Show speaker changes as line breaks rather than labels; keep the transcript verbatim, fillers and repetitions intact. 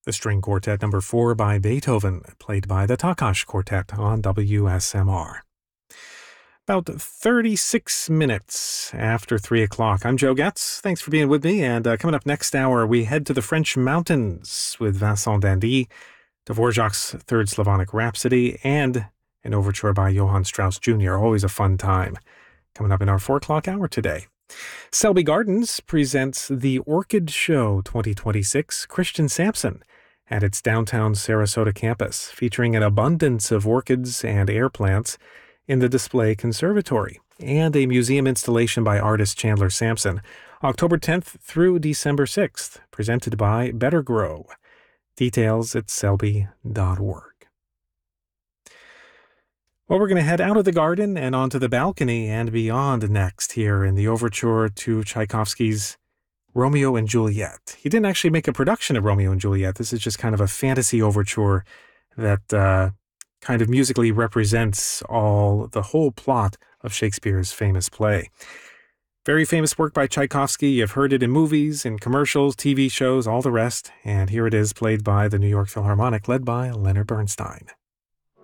the String Quartet number four by Beethoven, played by the Takash Quartet on W S M R. About thirty-six minutes after three o'clock. I'm Joe Getz. Thanks for being with me. And uh, coming up next hour, we head to the French mountains with Vincent d'Indy, Dvorak's Third Slavonic Rhapsody, and an overture by Johann Strauss Junior Always a fun time. Coming up in our four o'clock hour today. Selby Gardens presents the Orchid Show twenty twenty-six, Christian Sampson, at its downtown Sarasota campus, featuring an abundance of orchids and air plants in the display conservatory, and a museum installation by artist Chandler Sampson, October tenth through December sixth, presented by Better Grow. Details at selby dot org. Well, we're going to head out of the garden and onto the balcony and beyond next here in the overture to Tchaikovsky's Romeo and Juliet. He didn't actually make a production of Romeo and Juliet. This is just kind of a fantasy overture that uh, kind of musically represents all the whole plot of Shakespeare's famous play. Very famous work by Tchaikovsky. You've heard it in movies, in commercials, T V shows, all the rest. And here it is, played by the New York Philharmonic, led by Leonard Bernstein.